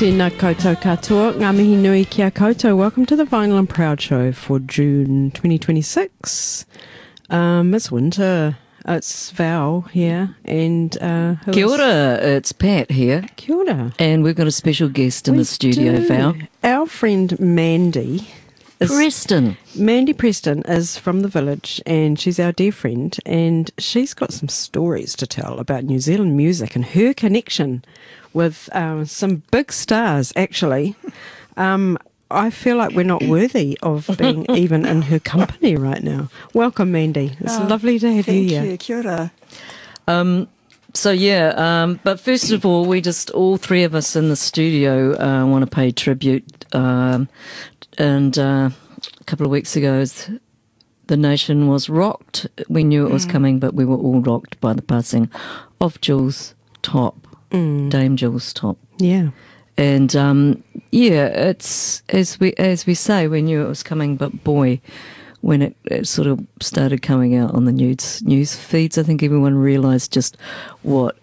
Tēnā koutou katoa, ngā mihi nui kia koutou. Welcome to the Vinyl and Proud Show for June 2026. It's winter. It's Val here and Kia ora, it's Pat here. Kia ora. And we've got a special guest in the studio, Val. Our friend Mandy Mandy Preston is from the village and she's our dear friend, and she's got some stories to tell about New Zealand music and her connection with some big stars, actually. I feel like we're not worthy of being even in her company right now. Welcome, Mandy. It's lovely to have you here. Thank you. Kia ora. But first of all, we just, all three of us in the studio want to pay tribute. And a couple of weeks ago, the nation was rocked. We knew it was coming, but we were all rocked by the passing of Jules Top, Dame Jules Top. Yeah. And it's as we say, we knew it was coming, but boy, when it sort of started coming out on the news feeds, I think everyone realised just what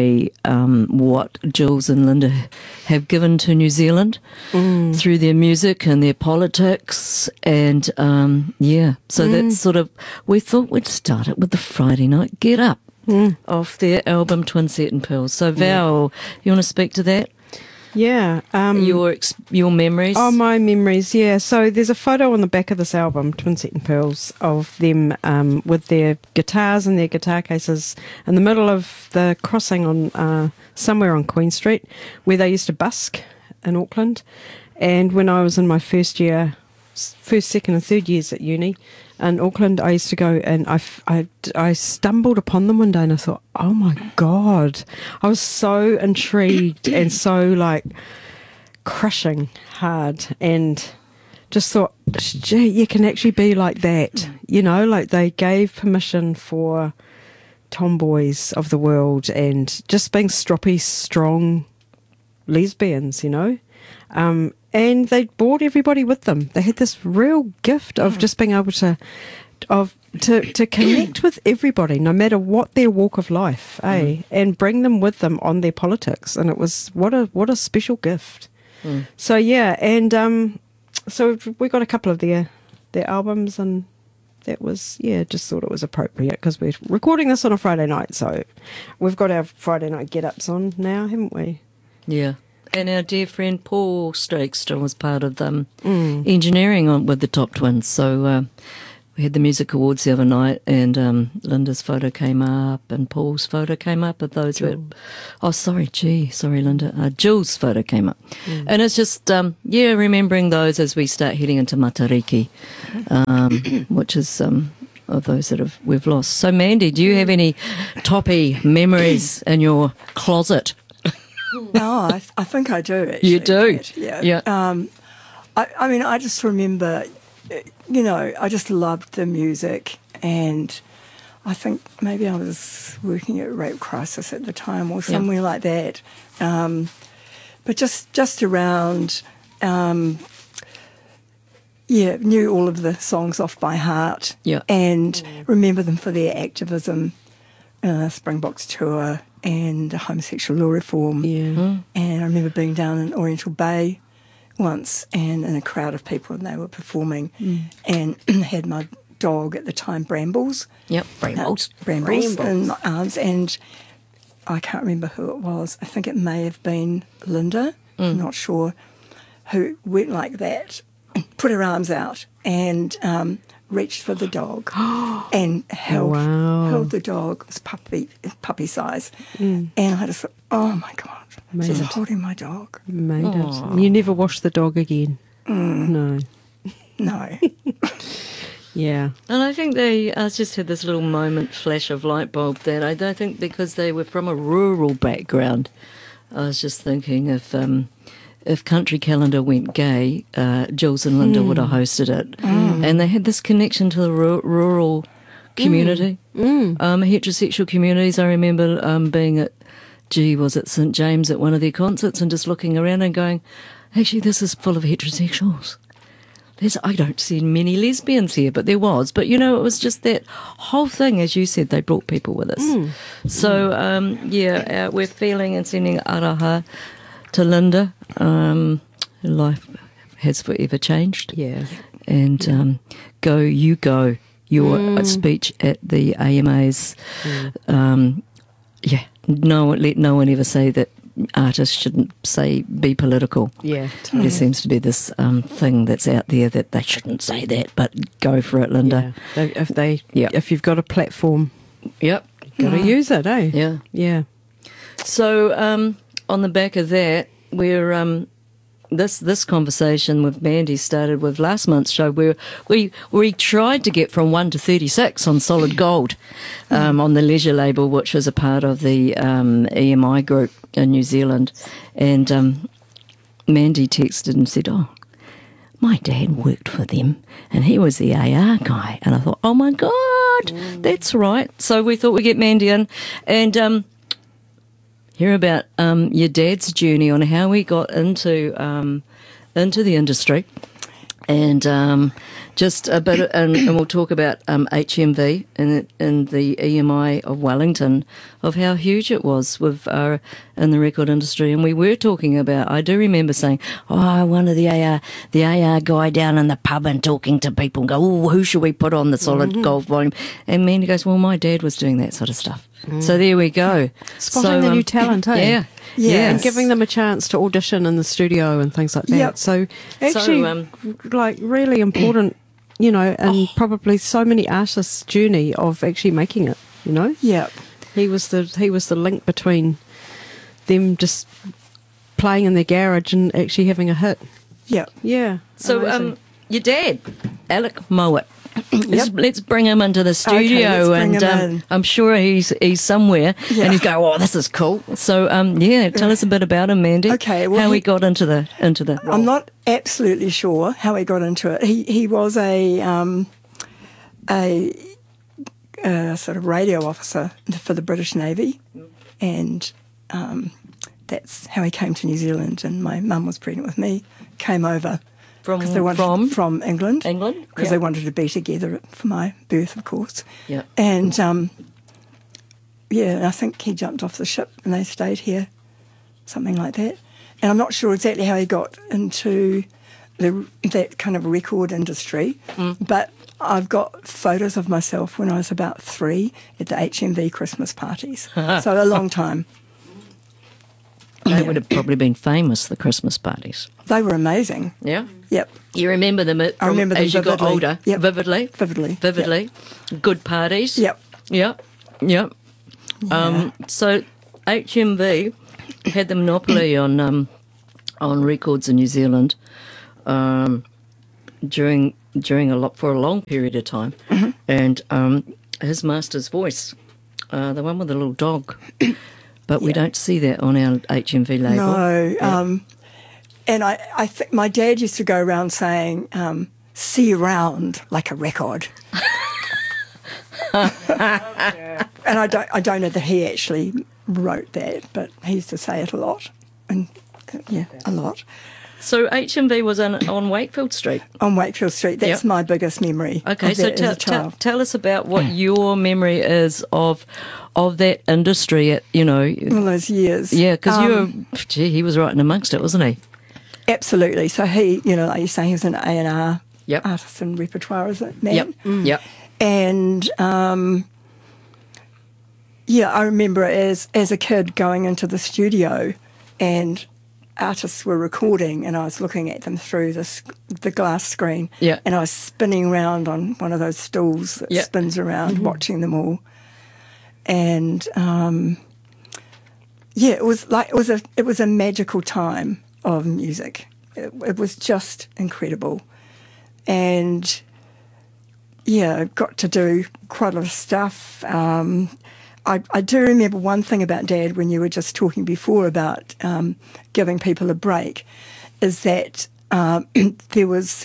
Jules and Linda have given to New Zealand through their music and their politics, and so that's sort of, we thought we'd start it with the Friday Night Get Up off their album Twin Set and Pearls. So Val, you want to speak to that? Yeah. Your memories? Oh, my memories, yeah. So there's a photo on the back of this album, Twin Set and Pearls, of them with their guitars and their guitar cases in the middle of the crossing on somewhere on Queen Street, where they used to busk in Auckland. And when I was in my first, second and third years at uni in Auckland, I used to go, and I stumbled upon them one day and I thought, oh my God. I was so intrigued and so like crushing hard, and just thought, gee, you can actually be like that. You know, like they gave permission for tomboys of the world and just being stroppy, strong lesbians, you know. And they brought everybody with them. They had this real gift of just being able to connect with everybody, no matter what their walk of life, and bring them with them on their politics. And it was what a special gift. So yeah, and so we got a couple of their albums, and that was, just thought it was appropriate because we're recording this on a Friday night, so we've got our Friday night get-ups on now, haven't we? Yeah. And our dear friend Paul Strakestra was part of engineering with the Top Twins. So we had the music awards the other night, and Linda's photo came up and Paul's photo came up. Of those were, sorry Linda, Jules' photo came up. And it's just, remembering those as we start heading into Matariki, which is of those that we've lost. So Mandy, do you have any toppy memories in your closet? No, I think I do, actually. You do? Pat, yeah. I mean, I just remember, I just loved the music, and I think maybe I was working at Rape Crisis at the time or somewhere like that. But just around, knew all of the songs off by heart and remember them for their activism, Springboks tour, and homosexual law reform. And I remember being down in Oriental Bay once and in a crowd of people, and they were performing, and had my dog at the time, Brambles. Brambles. Brambles in my arms, and I can't remember who it was. I think it may have been Linda, I'm not sure, who went like that, put her arms out and reached for the dog and held the dog. It was puppy size. And I just thought, oh my God, she's holding my dog. Made it. You never washed the dog again? No. Yeah. And I think I just had this little flash of light bulb that I don't think, because they were from a rural background, I was just thinking if Country Calendar went gay, Jules and Linda would have hosted it. And they had this connection to the rural community, heterosexual communities. I remember being at, was it St James at one of their concerts and just looking around and going, actually, this is full of heterosexuals. I don't see many lesbians here, but there was. But, it was just that whole thing, as you said, they brought people with us. So, we're feeling and sending araha to Linda. Her life has forever changed. Yeah. And go, you go. Your speech at the AMAs. Let no one ever say that artists shouldn't be political. Yeah. There seems to be this thing that's out there that they shouldn't say that, but go for it, Linda. Yeah. If you've got a platform, Yep. got to use it, eh? Yeah. Yeah. So on the back of that, we're this conversation with Mandy started with last month's show where we tried to get from 1 to 36 on Solid Gold on the Leisure label, which was a part of the EMI group in New Zealand. And Mandy texted and said, "Oh, my dad worked for them and he was the AR guy." And I thought, oh my God, that's right. So we thought we'd get Mandy in and hear about your dad's journey on how he got into the industry, and just a bit, and we'll talk about HMV and the EMI of Wellington, of how huge it was with in the record industry. And we were talking about, I do remember saying, "Oh, one of the AR guy down in the pub and talking to people and go, oh, who should we put on the Solid Gold volume?" And Mandy goes, "Well, my dad was doing that sort of stuff." So there we go. Spotting the new talent, eh? Yeah. Yes. And giving them a chance to audition in the studio and things like that. Yep. So actually, like really important, and probably so many artists' journey of actually making it. Yep. He was the link between them just playing in their garage and actually having a hit. Yep. Yeah. So amazing. your dad, Alec Mowat. Let's bring him into the studio, let's bring and him in. I'm sure he's somewhere, Yeah. and he's going, "Oh, this is cool." So, tell us a bit about him, Mandy. Okay, well, how he got into the role. I'm not absolutely sure how he got into it. He was a sort of radio officer for the British Navy, and that's how he came to New Zealand. And my mum was pregnant with me, came over from from England, because Yeah. they wanted to be together for my birth, of course. Yeah. And I think he jumped off the ship and they stayed here, something like that. And I'm not sure exactly how he got into that kind of record industry, but I've got photos of myself when I was about 3 at the HMV Christmas parties. So a long time. They would have probably been famous, the Christmas parties. They were amazing. Yeah. Yep. You remember them? I remember them as you got vividly. older. Yep. Vividly. Vividly. Good parties. Yep. Yep. So HMV had the monopoly on records in New Zealand during for a long period of time, and his master's voice, the one with the little dog, but we don't see that on our HMV label. No. And I think my dad used to go around saying, "See you round like a record." And I don't know that he actually wrote that, but he used to say it a lot, and a lot. So HMV was on Wakefield Street. On Wakefield Street, that's Yep. my biggest memory. Okay, of so that as a child. tell us about what your memory is of that industry. All those years. Yeah, because he was right in amongst it, wasn't he? Absolutely. So he, like you say, he was an A&R Yep. artist and repertoire, is it, man? Yep. Yep. And I remember as a kid going into the studio, and artists were recording, and I was looking at them through the glass screen, Yeah. and I was spinning around on one of those stools that Yeah. spins around, watching them all. And it was a magical time of music. It was just incredible, and got to do quite a lot of stuff. I do remember one thing about Dad when you were just talking before about giving people a break, is that there was,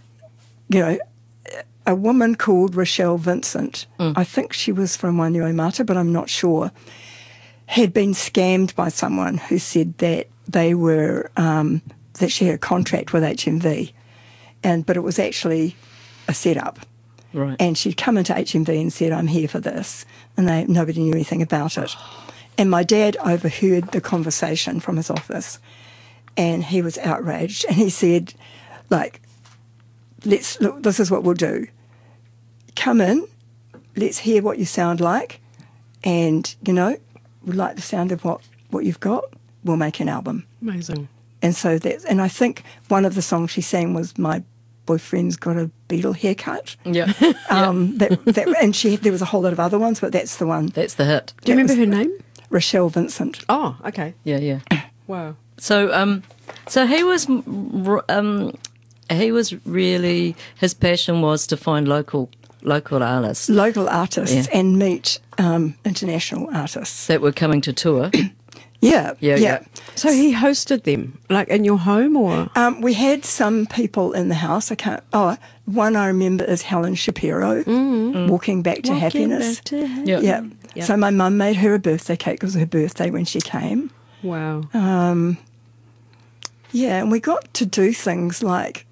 a woman called Rochelle Vincent. I think she was from Wainuiomata, but I'm not sure. Had been scammed by someone who said that they were that she had a contract with HMV, but it was actually a setup. Right. And she'd come into HMV and said, "I'm here for this," and nobody knew anything about it. And my dad overheard the conversation from his office, and he was outraged, and he said, like, let's look, this is what we'll do. Come in, let's hear what you sound like, and, you know, we like the sound of what you've got, we'll make an album. Amazing. And so and I think one of the songs she sang was My Boyfriend's Got a Beetle Haircut. Yeah. And there was a whole lot of other ones, but that's the one. That's the hit. Do you remember her name? Rochelle Vincent. Oh, okay. Yeah, yeah. Wow. So, so he was really, his passion was to find local artists Local artists Yeah. and meet international artists. that were coming to tour. Yeah. Yeah. So he hosted them, like in your home, or? We had some people in the house. One I remember is Helen Shapiro, Walking Back to Happiness. Yeah. Yeah. Yeah. So my mum made her a birthday cake. It was her birthday when she came. Wow. Yeah, and we got to do things like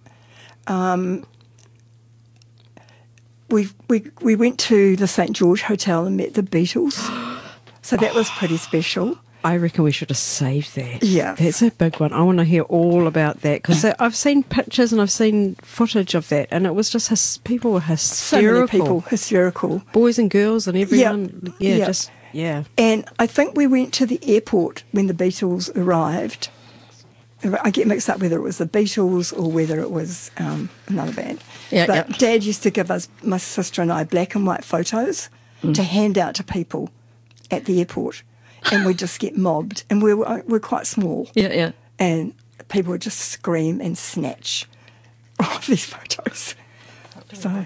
we went to the St George Hotel and met the Beatles. So that was pretty special. I reckon we should have saved that. Yeah. That's a big one. I want to hear all about that because I've seen pictures and I've seen footage of that, and it was just people were So many hysterical. people hysterical. Boys and girls and everyone. Yeah, Yeah. just, yeah. And I think we went to the airport when the Beatles arrived. I get mixed up whether it was the Beatles or whether it was another band. Yeah, but yeah. Dad used to give us, my sister and I, black and white photos to hand out to people at the airport. And we'd just get mobbed. And we're quite small. Yeah, yeah. And people would just scream and snatch all these photos. So,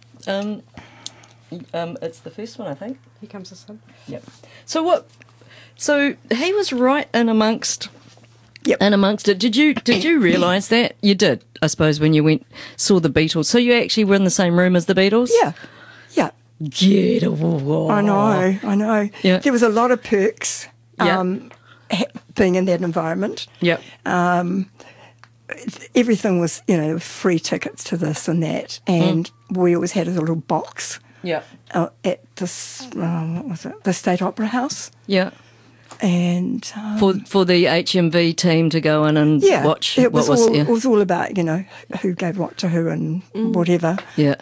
It's the first one, I think. Here comes the sun. Yep. So he was right in amongst. Yep. In amongst it. Did you realise that? You did, I suppose, when you saw the Beatles. So you actually were in the same room as the Beatles? yeah. Get away. I know. Yeah. There was a lot of perks Yeah. being in that environment. Yep. Everything was, free tickets to this and that. And we always had a little box Yeah. at this, what was it, the State Opera House. Yeah. And For the HMV team to go in and watch it was what was. it was all about, who gave what to who and whatever. Yeah.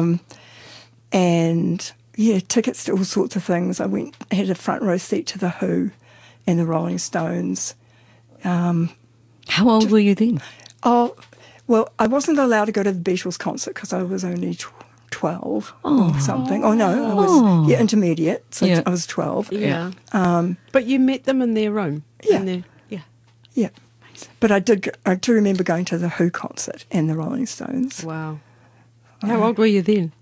And tickets to all sorts of things. I had a front row seat to The Who and the Rolling Stones. How old were you then? Oh, well, I wasn't allowed to go to the Beatles concert because I was only 12 or something. Oh, no, I was intermediate, so Yeah. I was 12. Yeah. But you met them in their room. Yeah. Yeah. Yeah. But I do remember going to the Who concert and the Rolling Stones. Wow. How old were you then?